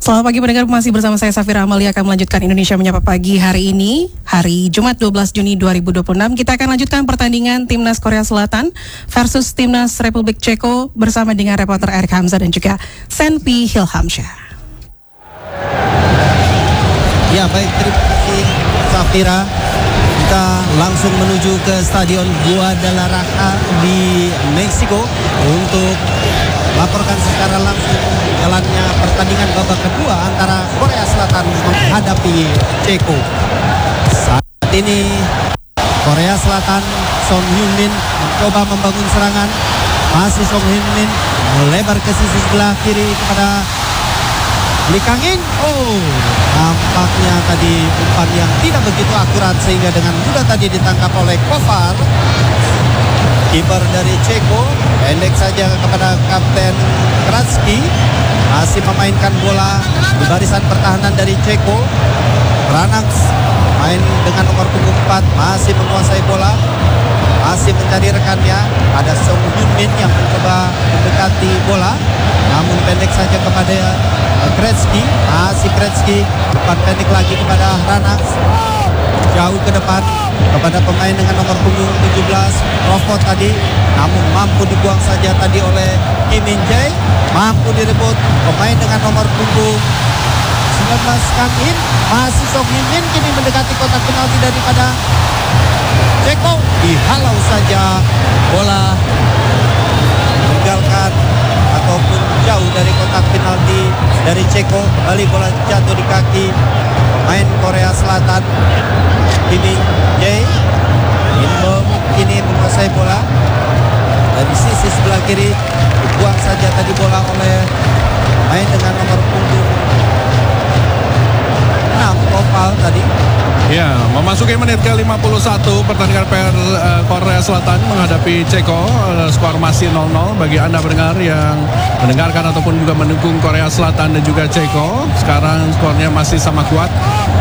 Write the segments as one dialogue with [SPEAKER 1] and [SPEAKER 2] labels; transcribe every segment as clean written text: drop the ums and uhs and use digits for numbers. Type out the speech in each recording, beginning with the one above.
[SPEAKER 1] Selamat pagi pendengar, masih bersama saya Safira Amalia akan melanjutkan Indonesia Menyapa Pagi hari ini, hari Jumat 12 Juni 2026. Kita akan lanjutkan pertandingan Timnas Korea Selatan versus Timnas Republik Ceko bersama dengan reporter Erik Hamzah dan juga Senpi Hilhamsyah.
[SPEAKER 2] Ya baik, terima kasih Safira. Kita langsung menuju ke Stadion Guadalajara di Meksiko untuk laporkan secara langsung jalannya pertandingan babak kedua antara Korea Selatan menghadapi Ceko. Saat ini Korea Selatan, Son Heung-min mencoba membangun serangan. Masih Son Heung-min melebar ke sisi sebelah kiri kepada Lee Kang-in. Nampaknya tadi umpan yang tidak begitu akurat sehingga dengan mudah tadi ditangkap oleh Kovar. Kiper dari Ceko pendek saja kepada Kapten Kratski. Masih memainkan bola di barisan pertahanan dari Ceko. Ranax main dengan nomor punggung 4, masih menguasai bola, masih mencari rekannya. Ada Son Heung-min yang mencoba mendekati bola, namun pendek saja kepada Kratski. Masih Kratski, umpan pendek lagi kepada Ranax, jauh ke depan kepada pemain dengan nomor punggung 17 Rofot tadi, namun mampu dibuang saja tadi oleh Kim Min Jae. Mampu direbut pemain dengan nomor punggung 19 Kang-in. Masih Son Heung-min kini mendekati kotak penalti daripada Ceko, dihalau saja bola, meninggalkan ataupun jauh dari kotak penalti dari Ceko. Kembali bola jatuh di kaki pemain Korea Selatan Kim Min Jae. Kini menguasai bola dari sisi sebelah kiri, dibuang saja tadi bola oleh main dengan nomor punggung 6 Koval tadi.
[SPEAKER 3] Ya, memasuki menit ke-51 pertandingan Korea Selatan menghadapi Ceko. Skor masih 0-0 bagi Anda pendengar yang mendengarkan ataupun juga mendukung Korea Selatan dan juga Ceko. Sekarang skornya masih sama kuat.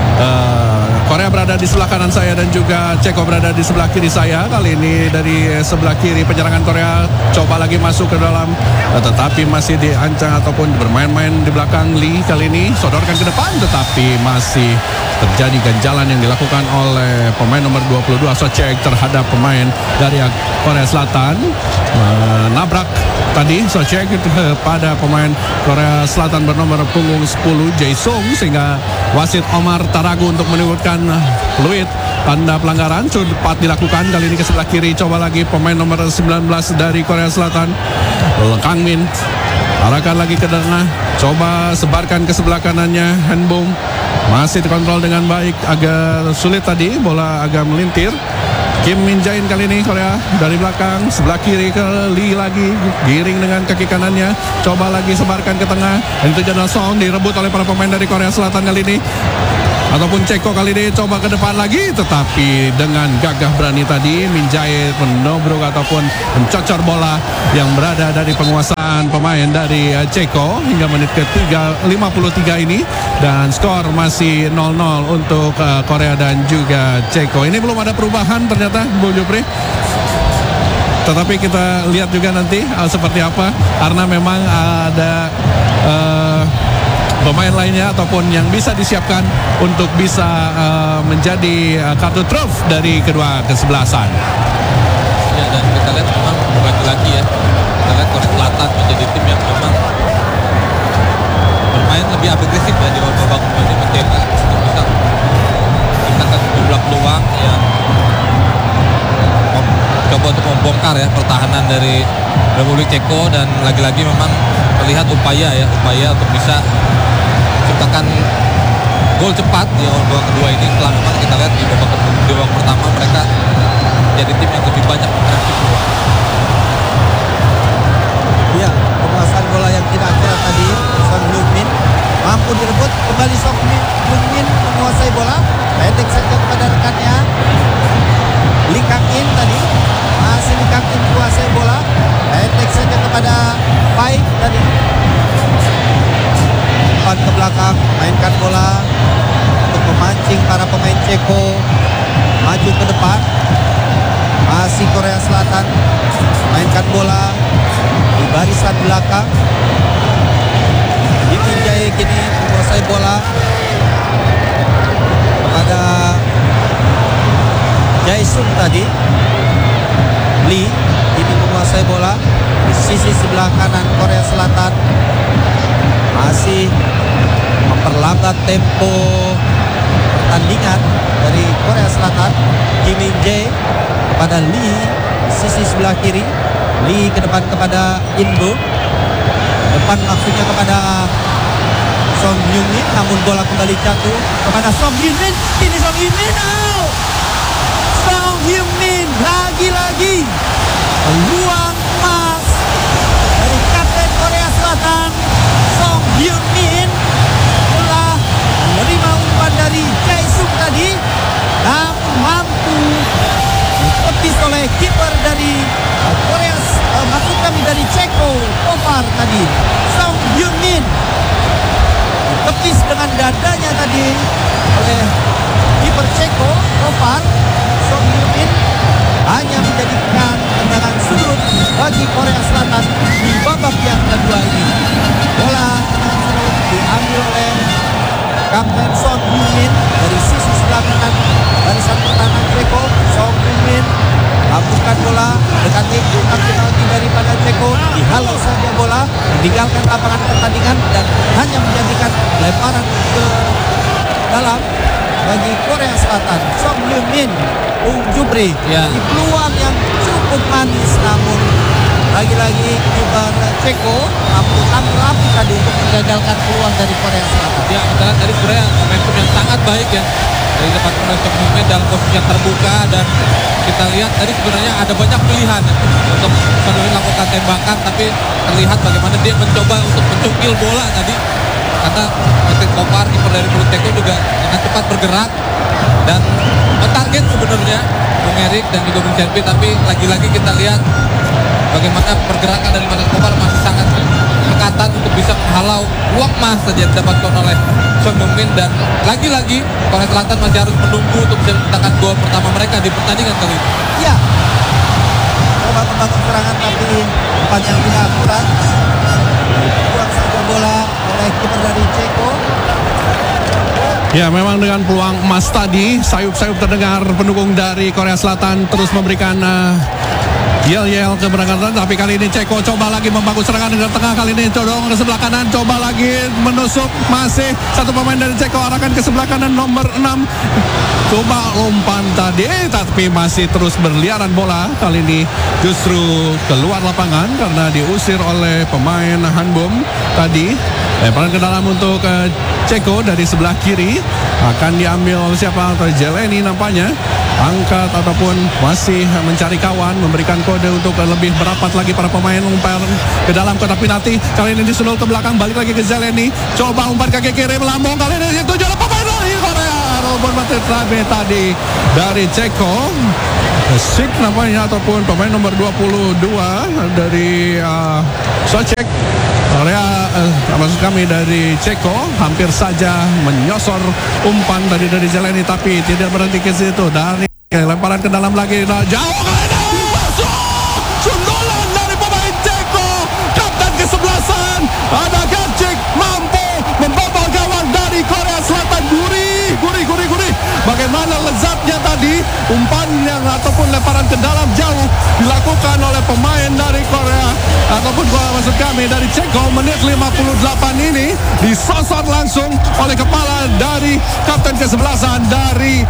[SPEAKER 3] Korea berada di sebelah kanan saya dan juga Ceko berada di sebelah kiri saya. Kali ini dari sebelah kiri penyerangan Korea coba lagi masuk ke dalam, tetapi masih diancang ataupun bermain-main di belakang. Lee kali ini sodorkan ke depan, tetapi masih terjadi ganjalan yang dilakukan oleh pemain nomor 22 Sochek terhadap pemain dari Korea Selatan. Menabrak tadi Sochek pada pemain Korea Selatan bernomor punggung 10 Jae-sung, sehingga wasit Omar tak ragu untuk menimbulkan fluid tanda pelanggaran. Cepat dilakukan kali ini ke sebelah kiri, coba lagi pemain nomor 19 dari Korea Selatan Kang-min arahkan lagi ke tengah, coba sebarkan ke sebelah kanannya Hanbom, masih dikontrol dengan baik, agak sulit tadi, bola agak melintir. Kim Min Jae kali ini Korea dari belakang sebelah kiri ke Lee lagi, giring dengan kaki kanannya, coba lagi sebarkan ke tengah, dan itu Jadwal Song direbut oleh para pemain dari Korea Selatan kali ini. Ataupun Ceko kali ini coba ke depan lagi, tetapi dengan gagah berani tadi Min Jae menobrok ataupun mencocor bola yang berada dari penguasaan pemain dari Ceko hingga menit ke-53 ini, dan skor masih 0-0 untuk Korea dan juga Ceko. Ini belum ada perubahan ternyata, Bu Jupri. Tetapi kita lihat juga nanti seperti apa, karena memang ada pemain lainnya ataupun yang bisa disiapkan untuk bisa menjadi kartu truf dari kedua kesebelasan.
[SPEAKER 4] Ya, dan kita lihat memang lagi ya, kita lihat Korea Selatan menjadi tim yang memang bermain lebih agresif ya di babak kedua ini, mencetak bisa menciptakan jumlah peluang yang coba untuk membongkar ya pertahanan dari Republik Ceko, dan lagi-lagi memang terlihat upaya untuk bisa menciptakan gol cepat di babak kedua ini, setelah memang kita lihat di babak pertama mereka jadi tim yang lebih banyak mengkreasi peluang.
[SPEAKER 2] Ya, penguasaan bola yang tidak akurat tadi Son Heung-min mampu direbut, kembali Son Heung-min menguasai bola, pendek saja kepada rekannya Lee Kang-in tadi, masih Lee Kang-in menguasai bola, pendek saja kepada Pai tadi, umpan ke belakang, mainkan bola untuk memancing para pemain Ceko maju ke depan. Masih Korea Selatan mainkan bola di barisan belakang. Kim Min Jae kini tadi. Lee ini menguasai bola di sisi sebelah kanan Korea Selatan, masih memperlambat tempo pertandingan dari Korea Selatan. Kim Min Jae kepada Lee di sisi sebelah kiri, Lee ke depan kepada Inbo, depan maksudnya kepada Song Hyun-min, namun bola kembali jatuh kepada Song Hyun-min. Ini Song Hyun-min, Song Hyun-min lagi-lagi peluang emas dari kapten Korea Selatan. Song Hyun-min telah menerima umpan dari Jae Sung tadi, namun mampu ditepis oleh kiper dari Korea, maksud kami dari Ceko, Kovar tadi. Song Hyun-min ditepis dengan dadanya tadi oleh kiper Ceko, Kovar. Song Hyun-min hanya menjadikan tendangan sudut bagi Korea Selatan di babak yang kedua ini. Bola diambil oleh kapten Song Hyun-min dari sisi sebelah kanan barisan pertahanan Ceko. Song Hyun-min lakukan bola dekati kotak penalti daripada Ceko, dihalau saja bola, meninggalkan lapangan pertandingan dan hanya menjadikan lemparan ke dalam bagi Korea Selatan. Song Hyun-min, Jupri, di peluang yang cukup manis, namun lagi-lagi kiper Ceko mampu tampil api tadi untuk menggagalkan peluang dari Korea Selatan.
[SPEAKER 4] Ya, kita lihat dari Korea momentum yang sangat baik ya dari tempat Song Hyun-min dalam posisi yang terbuka, dan kita lihat tadi sebenarnya ada banyak pilihan untuk Song Hyun-min lakukan tembakan, tapi terlihat bagaimana dia mencoba untuk mencungkil bola tadi karena Patrick Kovar, kiper dari Bulu Ceko, juga dengan cepat bergerak dan target sebenarnya Bung Erik dan juga Bung Selvi, tapi lagi-lagi kita lihat bagaimana pergerakan dari Patrick Kovar masih sangat dekatan untuk bisa menghalau peluang emas saja yang didapatkan oleh Song Hyun-min, dan lagi-lagi Korea Selatan masih harus menunggu untuk bisa menciptakan gol pertama mereka di pertandingan kali ini.
[SPEAKER 2] Ya, coba membangun serangan tapi umpan yang tidak akurat, buang saja bola oleh kiper dari Ceko.
[SPEAKER 3] Ya, memang dengan peluang emas tadi, sayup-sayup terdengar pendukung dari Korea Selatan terus memberikan yel-yel keberangkatan, tapi kali ini Ceko coba lagi membangun serangan dengan tengah, kali ini dorong ke sebelah kanan, coba lagi menusuk, masih satu pemain dari Ceko arahkan ke sebelah kanan nomor 6, coba umpan tadi tapi masih terus berliaran bola, kali ini justru keluar lapangan karena diusir oleh pemain Hanbom tadi. Lemparan ke dalam untuk Ceko dari sebelah kiri, akan diambil oleh siapa? Jeleni nampaknya angkat ataupun masih mencari kawan, memberikan kode untuk lebih berapat lagi para pemain. Umpan ke dalam kotak penalti, kali ini disundul ke belakang, balik lagi ke Jeleni, coba umpan kaki kiri melambung, kali ini itu adalah pemain dari Korea, Robon Matrabe tadi dari Ceko, Sik namanya, ataupun pemain nomor 22 dari Socek Korea, maksud kami dari Ceko, hampir saja menyosor umpan dari Jeleni tapi tidak berhenti ke situ. Dari lemparan ke dalam lagi, jauh kali ini masuk sundulan dari pemain Ceko, kapten kesebelasan ada Gacik, mampu membobol gawang dari Korea Selatan. Gurih. Bagaimana lezatnya tadi umpan yang ataupun lemparan ke dalam jauh dilakukan oleh pemain dari Korea, ataupun maksud kami dari Ceko. Menit 58 ini disosor langsung oleh kepala dari kapten kesebelasan dari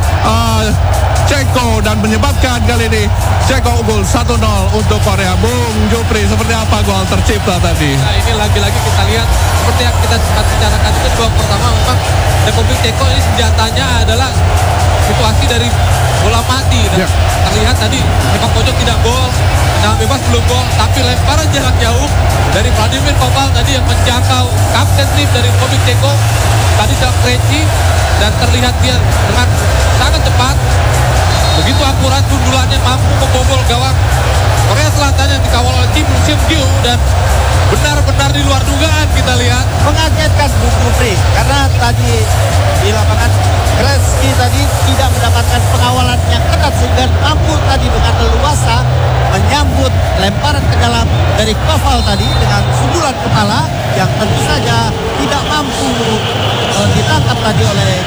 [SPEAKER 3] Ceko dan menyebabkan kali ini Ceko unggul 1-0 untuk Korea. Bung Jupri, seperti apa gol tercipta tadi?
[SPEAKER 4] Nah, ini lagi-lagi kita lihat seperti yang kita sempat bicarakan itu, babak pertama memang Republik Ceko ini senjatanya adalah situasi dari bola mati, dan terlihat tadi sepak pojok tidak gol, tendangan bebas belum gol, tapi lemparan jarak jauh dari Vladimir Koval tadi yang menjangkau kapten tim dari Republik Ceko tadi sangat preci, dan terlihat dia dengan sangat cepat, begitu akurat sundulannya, mampu membobol gawang Korea Selatan yang dikawal oleh tim Sim Gyu, dan benar-benar di luar dugaan kita lihat.
[SPEAKER 2] Mengagetkan Bung Jupri, karena tadi di lapangan Kreski tadi tidak mendapatkan pengawalan yang ketat sehingga mampu tadi dengan leluasa menyambut lemparan ke dalam dari Koval tadi dengan sundulan kepala yang tentu saja tidak mampu ditangkap tadi oleh kiper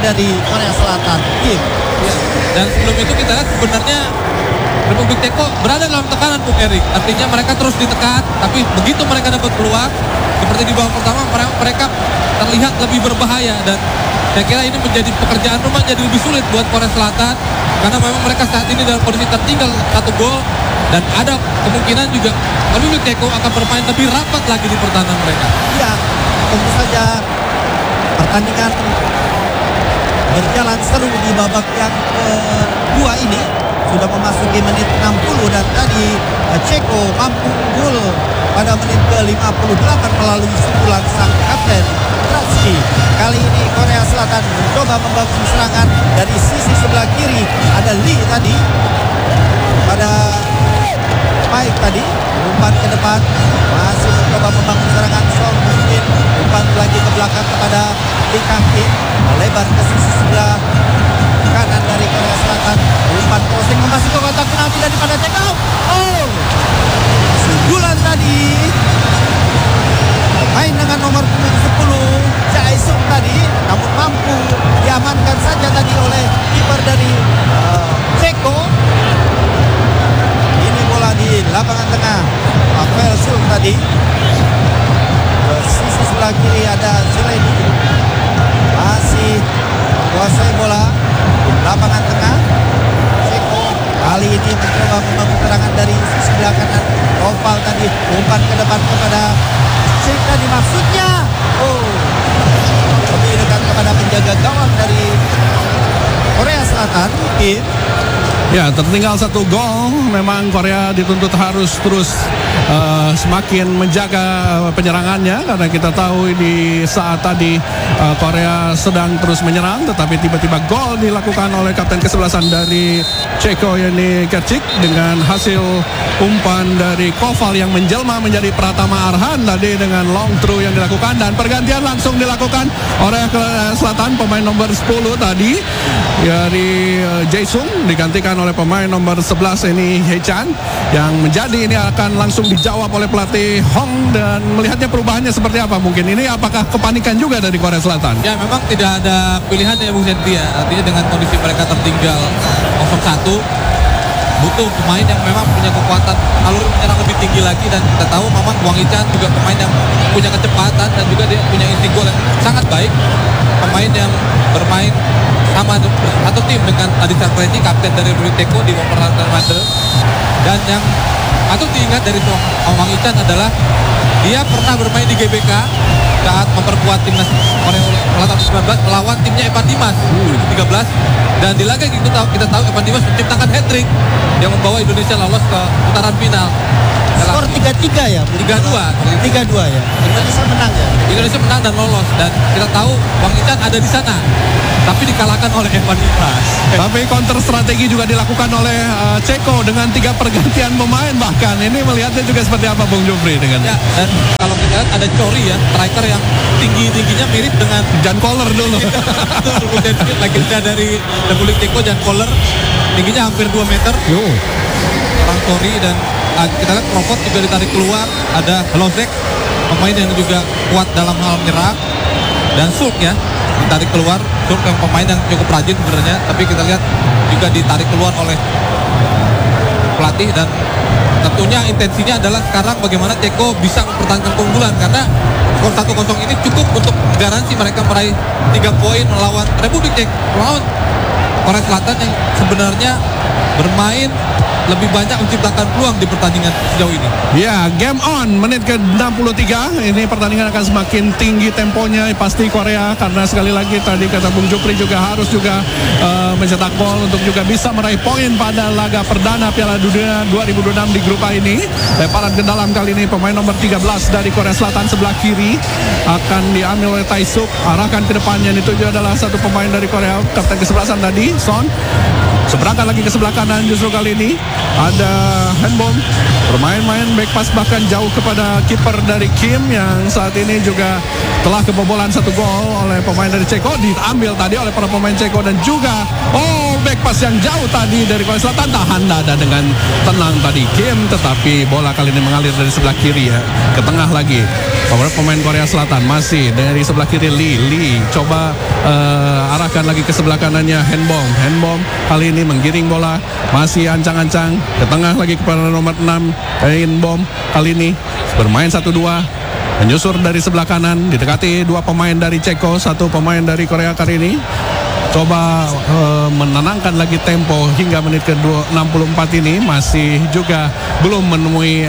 [SPEAKER 2] dari Korea Selatan. Kim.
[SPEAKER 4] Ya. Dan sebelum itu kita lihat sebenarnya Republik Ceko berada dalam tekanan Bung Erik. Artinya mereka terus ditekan, tapi begitu mereka dapat peluang seperti di babak pertama mereka terlihat lebih berbahaya, dan saya kira ini menjadi pekerjaan rumah jadi lebih sulit buat Korea Selatan karena memang mereka saat ini dalam kondisi tertinggal 1 gol, dan ada kemungkinan juga Republik Ceko akan bermain lebih rapat lagi di pertahanan mereka.
[SPEAKER 2] Ya, tentu saja pertandingan berjalan seru di babak yang kedua ini. Sudah memasuki menit 60 dan tadi Ceko mampu gol pada menit ke-58 melalui sundulan sang kapten Tratski. Kali ini Korea Selatan mencoba membangun serangan dari sisi sebelah kiri. Ada Lee tadi pada Mike tadi, umpan ke depan, masih mencoba membangun serangan. Son mungkin umpan lagi ke belakang kepada Lee Kang-in, melebar ke sisi sebelah kanan dari Korea Selatan. Umpan crossing masih ke kotak penalti daripada Ceko. Oh, sundulan tadi main dengan nomor punggung 10 Jae-sung tadi, namun mampu diamankan saja tadi oleh kiper dari Ceko. Ini bola di lapangan tengah, Rafael Sul tadi. Ke sisi sebelah kiri ada Zeleny, masih menguasai bola di lapangan tengah. Ceko kali ini mencoba membangun serangan dari sisi sebelah kanan. Oval tadi umpan ke depan kepada Cek tadi, maksudnya lebih dekat kepada penjaga gawang dari Korea Selatan. Mungkin
[SPEAKER 3] Ya, tertinggal 1 gol. Memang Korea dituntut harus terus semakin menjaga penyerangannya, karena kita tahu di saat tadi Korea sedang terus menyerang, tetapi tiba-tiba gol dilakukan oleh kapten kesebelasan dari Ceko, yakni Kercik, dengan hasil umpan dari Koval yang menjelma menjadi Pratama Arhan tadi dengan long throw yang dilakukan, dan pergantian langsung dilakukan oleh Korea Selatan. Pemain nomor 10 tadi dari Jae-sung digantikan oleh pemain nomor 11 ini Hye-chan, yang menjadi ini akan langsung dijawab oleh pelatih Hong. Dan melihatnya perubahannya seperti apa mungkin ini, apakah kepanikan juga dari Korea Selatan?
[SPEAKER 4] Ya, memang tidak ada pilihan ya Bung Sentia. Artinya dengan kondisi mereka tertinggal 0-1, butuh pemain yang memang punya kekuatan alur menyerang lebih tinggi lagi, dan kita tahu memang Wang Hee-chan juga pemain yang punya kecepatan dan juga dia punya insting gol yang sangat baik. Pemain yang bermain sama atau tim dengan Adi Sarpredi, kapten dari Republik Ceko di Wolverhampton Wanderers. Dan yang patut diingat dari Wang Hee-chan adalah dia pernah bermain di GBK saat memperkuat timnas Korea Selatan 19 melawan timnya Evan Dimas 2013, dan di laga itu kita tahu Evan Dimas menciptakan hat-trick yang membawa Indonesia lolos ke putaran final.
[SPEAKER 2] skor 3-3 ya?
[SPEAKER 4] 3-2
[SPEAKER 2] ya. Indonesia menang ya?
[SPEAKER 4] Indonesia menang dan lolos, dan kita tahu Wang Hee-chan ada di sana, tapi dikalahkan oleh Evan Dimas.
[SPEAKER 3] Tapi counter strategi juga dilakukan oleh Ceko dengan 3 pergantian pemain bahkan. Ini melihatnya juga seperti apa Bung Jufri dengan
[SPEAKER 4] ya, dan kalau kita lihat ada Chori ya, striker yang tingginya mirip dengan
[SPEAKER 3] Jan Koller dulu.
[SPEAKER 4] legenda dari Republik Ceko. Jan Koller tingginya hampir 2 meter. Orang Chori, dan kita lihat Crawford juga ditarik keluar. Ada Lozek, pemain yang juga kuat dalam hal menyerang, dan Sulk ya ditarik keluar. Sulk yang pemain yang cukup rajin sebenarnya, tapi kita lihat juga ditarik keluar oleh pelatih. Dan tentunya intensinya adalah sekarang bagaimana Ceko bisa mempertahankan keunggulan, karena skor 1-0 ini cukup untuk garansi mereka meraih 3 poin melawan Republik Ceko, melawan Korea Selatan yang sebenarnya bermain lebih banyak menciptakan peluang di pertandingan sejauh ini.
[SPEAKER 3] Ya, game on menit ke-63. Ini pertandingan akan semakin tinggi temponya pasti Korea, karena sekali lagi tadi kata Bung Jupri juga harus juga mencetak gol untuk juga bisa meraih poin pada laga perdana Piala Dunia 2026 di grup A ini. Lemparan ke dalam kali ini pemain nomor 13 dari Korea Selatan sebelah kiri akan diambil oleh Tae-suk, arahkan ke depannya. Itu juga adalah satu pemain dari Korea, kapten kesebelasan tadi Son. Seberangkat lagi ke sebelah kanan, justru kali ini ada handball, bermain-main back pass bahkan jauh kepada kiper dari Kim, yang saat ini juga telah kebobolan 1 gol oleh pemain dari Ceko. Diambil tadi oleh para pemain Ceko, dan juga Back pass yang jauh tadi dari Korea Selatan, tahan dada dengan tenang tadi Kim, tetapi bola kali ini mengalir dari sebelah kiri ya, ke tengah lagi. Beberapa pemain Korea Selatan masih dari sebelah kiri. Lee coba arahkan lagi ke sebelah kanannya Handbom kali ini menggiring bola, masih ancang-ancang ke tengah lagi kepada nomor 6 Handbom, kali ini bermain 1-2, menyusur dari sebelah kanan, didekati dua pemain dari Ceko, satu pemain dari Korea kali ini. Coba menenangkan lagi tempo hingga menit ke-64 ini, masih juga belum menemui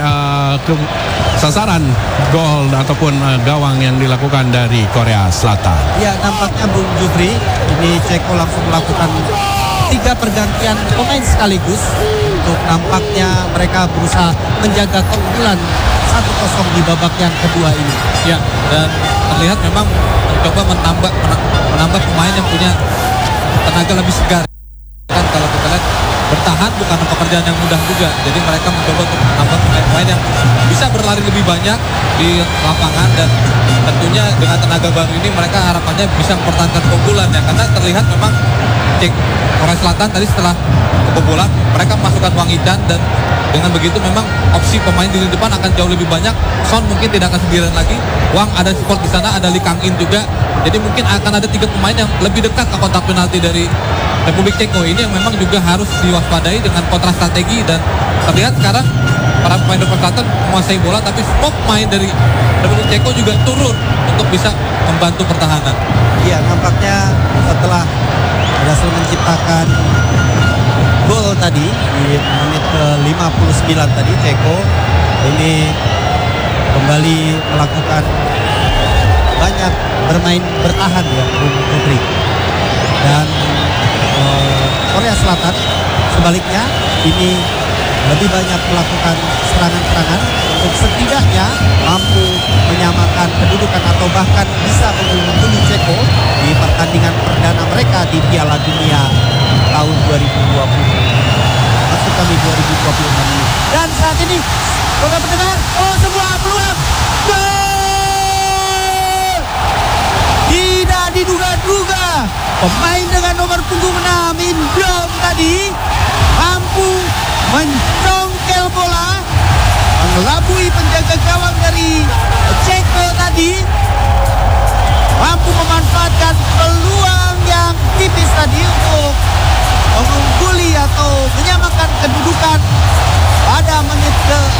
[SPEAKER 3] sasaran gol ataupun gawang yang dilakukan dari Korea Selatan.
[SPEAKER 2] Ya, nampaknya Bung Jufri, ini Ceko langsung melakukan 3 pergantian pemain sekaligus untuk nampaknya mereka berusaha menjaga keunggulan 1-0 di babak yang kedua ini.
[SPEAKER 4] Ya, dan terlihat memang mencoba menambah pemain yang punya tenaga lebih segar. Kan kalau kita lihat bertahan bukan pekerjaan yang mudah juga. Jadi mereka mencoba untuk menambah pemain-pemain yang bisa berlari lebih banyak di lapangan, dan tentunya dengan tenaga baru ini mereka harapannya bisa mempertahankan keunggulan ya, karena terlihat memang Korea Selatan tadi setelah kebobolan mereka memasukkan Wang Hee-chan, dan dengan begitu memang opsi pemain di lini depan akan jauh lebih banyak. Son mungkin tidak akan sendirian lagi, Wang ada support di sana, ada Lee Kang-in juga. Jadi mungkin akan ada 3 pemain yang lebih dekat ke kotak penalti dari Republik Ceko ini, yang memang juga harus diwaspadai dengan kontra strategi. Dan terlihat sekarang para pemain Korea Selatan menguasai bola, tapi semua pemain dari Republik Ceko juga turun untuk bisa membantu pertahanan.
[SPEAKER 2] Iya, nampaknya setelah berhasil menciptakan gol tadi di menit ke-59 tadi, Ceko ini kembali melakukan banyak bermain bertahan ya, Bung Putri. Dan Korea Selatan sebaliknya ini lebih banyak melakukan serangan-serangan untuk setidaknya mampu menyamakan kedudukan atau bahkan bisa mengungguli Ceko di pertandingan perdana mereka di Piala Dunia tahun 2020. Maksud kami 2026 ini. Dan saat ini saudara pendengar, sebuah peluang gol! Tidak diduga-duga pemain dengan nomor punggung 6 Indom tadi mampu mencongkel bola, mengelabui penjaga gawang dari Ceko tadi, mampu memanfaatkan peluang yang tipis tadi untuk mengungguli atau menyamakan kedudukan pada menit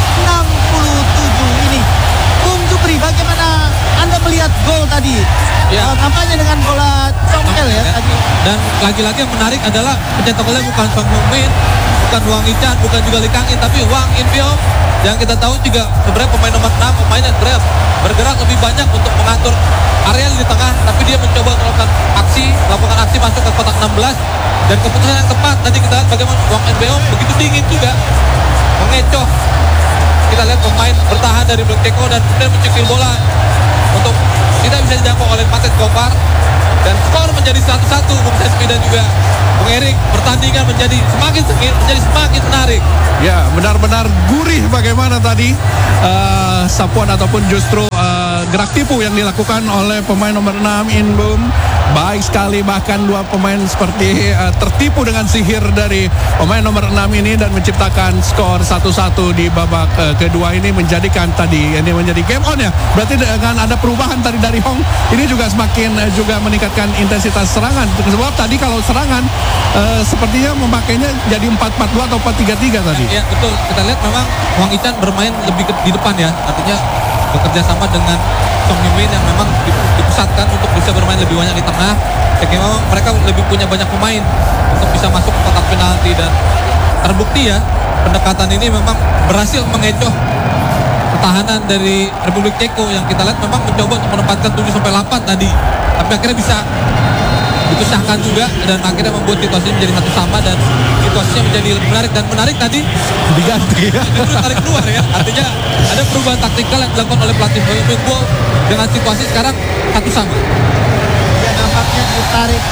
[SPEAKER 2] ke-67 ini. Bung Jupri, bagaimana Anda melihat gol tadi?
[SPEAKER 4] Ya.
[SPEAKER 2] Nampaknya dengan bola congkel ya tadi.
[SPEAKER 4] Dan lagi-lagi yang menarik adalah pencetak golnya bukan Song Heung-min, bukan Wang Hee-chan, bukan juga Lee Kang-in, tapi Wang In-beom, yang kita tahu juga sebenarnya pemain nomor 6, pemain yang bergerak lebih banyak untuk mengatur area di tengah, tapi dia mencoba melakukan aksi masuk ke kotak 16, dan keputusan yang tepat tadi kita lihat bagaimana Wang In-beom begitu dingin juga mengecoh. Kita lihat pemain bertahan dari Black Ceko dan kemudian mencekil bola untuk tidak bisa dijangkau oleh Patet Gopar, dan skor menjadi 1-1. Bung Sespi dan juga Bung Erik, pertandingan menjadi semakin sengit, menjadi semakin menarik.
[SPEAKER 3] Ya, benar-benar gurih bagaimana tadi sapuan ataupun justru gerak tipu yang dilakukan oleh pemain nomor 6 Inbom. Baik sekali, bahkan dua pemain seperti tertipu dengan sihir dari pemain nomor 6 ini dan menciptakan skor 1-1 di babak kedua ini, menjadikan tadi ini menjadi game on ya. Berarti dengan ada perubahan tadi dari Hong, ini juga semakin juga meningkatkan intensitas serangan. Sebab tadi kalau serangan sepertinya memakainya jadi 4-4-2 atau 4-3-3 tadi.
[SPEAKER 4] Ya betul, kita lihat memang Wang Hee-chan bermain lebih di depan ya, artinya bekerja sama dengan Song Heung-min yang memang dipusatkan untuk bisa bermain lebih banyak di tengah, sehingga memang mereka lebih punya banyak pemain untuk bisa masuk ke kotak penalti. Dan terbukti ya, pendekatan ini memang berhasil mengecoh pertahanan dari Republik Ceko yang kita lihat memang mencoba untuk menempatkan 7-8 tadi, tapi akhirnya bisa dipisahkan juga dan akhirnya membuat situasi menjadi 1-1 dan situasinya menjadi lebih menarik tadi
[SPEAKER 3] Diganti ya.
[SPEAKER 4] justru tarik keluar ya, artinya ada perubahan taktikal yang dilakukan oleh pelatih Boyolmingo dengan situasi sekarang 1-1.
[SPEAKER 2] Ya, nampaknya ditarik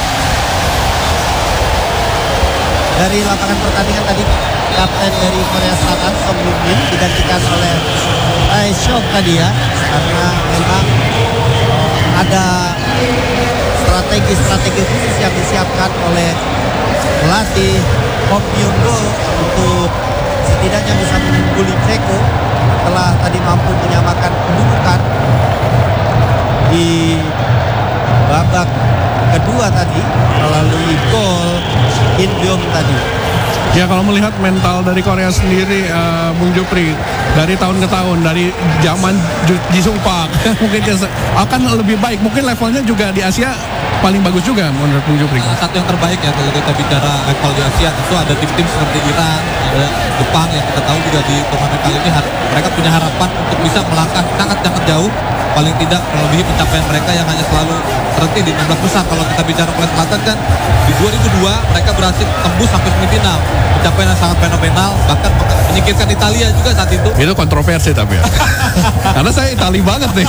[SPEAKER 2] dari lapangan pertandingan tadi kapten dari Korea Selatan Song Heung-min digantikan oleh Tae Shok tadi ya, karena memang ada strategi khusus yang disiapkan oleh pelatih Kom Myung-go untuk setidaknya bisa mengungguli Ceko setelah tadi mampu menyamakan kedudukan di babak kedua tadi melalui gol In Byum tadi.
[SPEAKER 3] Ya, kalau melihat mental dari Korea sendiri, Bung Jupri, dari tahun ke tahun, dari zaman Jisung Park mungkin akan lebih baik. Mungkin levelnya juga di Asia paling bagus juga menurut Bung Jupri.
[SPEAKER 4] Satu yang terbaik ya kalau kita bicara level di Asia, tentu ada tim-tim seperti Iran, ada Jepang yang kita tahu juga di turnamen kali ini mereka punya harapan untuk bisa melangkah sangat-sangat jauh, paling tidak melebihi pencapaian mereka yang hanya selalu terhenti di 16 besar. Kalau kita bicara Korea Selatan kan di 2002 mereka berhasil tembus sampai semifinal, pencapaian yang sangat fenomenal, bahkan menyingkirkan Italia juga saat itu.
[SPEAKER 3] Itu kontroversi tapi ya. Karena saya Itali banget nih.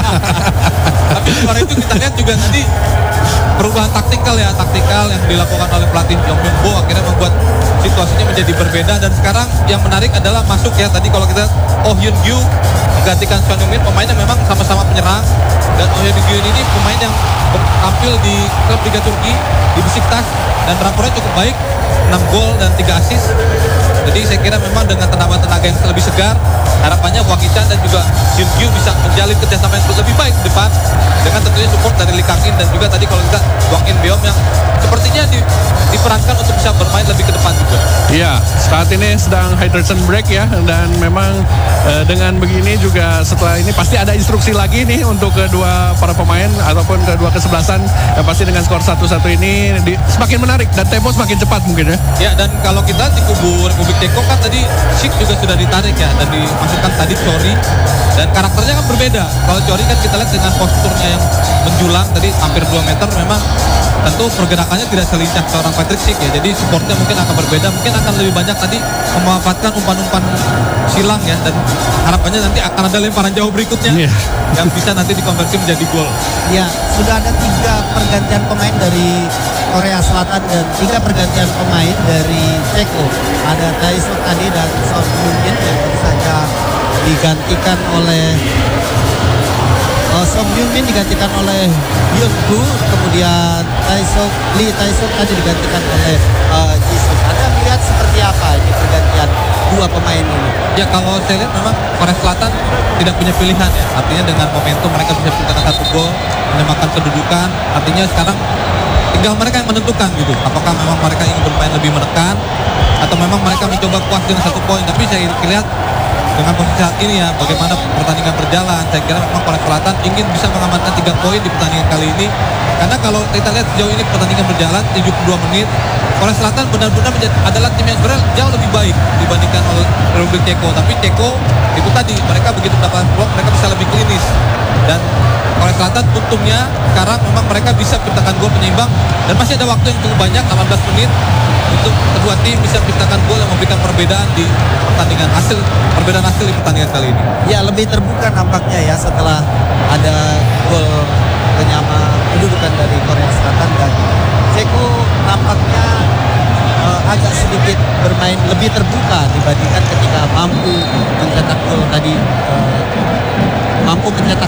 [SPEAKER 4] Tapi luar itu kita lihat juga tadi perubahan taktikal yang dilakukan oleh pelatih Jong Myung-bo akhirnya membuat situasinya menjadi berbeda. Dan sekarang yang menarik adalah masuk ya, tadi kalau kita Oh Hyun-gyu menggantikan Son Heung-min, pemainnya memang sama-sama penyerang, dan Oh Hyun-gyu ini pemain yang tampil di klub Liga Turki di Besiktas dan rapornya cukup baik, 6 gol dan 3 assist. Jadi saya kira memang dengan tenaga yang lebih segar, harapannya Hwang Hee-chan dan juga Hyun-gyu bisa menjalin kerjasama yang lebih baik ke depan dengan tentunya support dari Lee Kang-in dan juga tadi kalau kita Hwang In-beom yang sepertinya diperankan untuk bisa bermain lebih ke depan juga.
[SPEAKER 3] Iya, saat ini sedang hydration break ya, dan memang dengan begini juga setelah ini pasti ada instruksi lagi nih untuk kedua para pemain ataupun kedua kesebelasan yang pasti dengan skor 1-1 ini semakin menarik dan tempo semakin cepat mungkin ya.
[SPEAKER 4] Ya, dan kalau kita di kubu Republik Ceko kan tadi Sik juga sudah ditarik ya dan dimasukkan tadi Chori, dan karakternya kan berbeda. Kalau Chori kan kita lihat dengan posturnya yang menjulang tadi hampir 2 meter, memang tentu pergerakannya tidak selincah seorang Patrick Sik ya, jadi supportnya mungkin akan berbeda, mungkin akan lebih banyak tadi memanfaatkan umpan-umpan silang ya, dan harapannya nanti akan ada lemparan jauh berikutnya yang bisa nanti dikonversi menjadi gol.
[SPEAKER 2] Ya, sudah ada 3 pergantian pemain dari Korea Selatan dan 3 pergantian pemain dari Ceko. Ada Tae-suk tadi dan Son Heung-min yang baru saja digantikan oleh Son Heung-min digantikan oleh Hyun-gu, kemudian Lee Tae-suk tadi digantikan oleh Jisung. Anda melihat seperti apa ini pergantian 2 pemain ini?
[SPEAKER 4] Ya, kalau saya lihat memang Korea Selatan tidak punya pilihan ya. Artinya dengan momentum mereka bisa menciptakan 1 gol, menyamakan kedudukan. Artinya sekarang tinggal mereka yang menentukan gitu. Apakah memang mereka ingin bermain lebih menekan atau memang mereka mencoba puas dengan 1 poin. Tapi saya lihat dengan posisi saat ini ya, bagaimana pertandingan berjalan, saya kira memang Korea Selatan ingin bisa mengamankan 3 poin di pertandingan kali ini. Karena kalau kita lihat sejauh ini pertandingan berjalan 72 menit, Korea Selatan benar-benar adalah tim yang sebenarnya jauh lebih baik dibandingkan oleh Republik Ceko. Tapi Ceko itu tadi, mereka begitu mendapatkan peluang, mereka bisa lebih klinis. Dan Korea Selatan untungnya sekarang memang mereka bisa menciptakan gol penyeimbang dan masih ada waktu yang cukup banyak, 18 menit, untuk kedua tim bisa menciptakan gol yang memberikan perbedaan di pertandingan perbedaan hasil di pertandingan kali ini.
[SPEAKER 2] Ya, lebih terbuka nampaknya ya setelah ada gol penyama kedudukan dari Korea Selatan, dan Ceko nampaknya agak sedikit bermain lebih terbuka dibandingkan ketika mampu mencetak gol tadi, mampu mencetak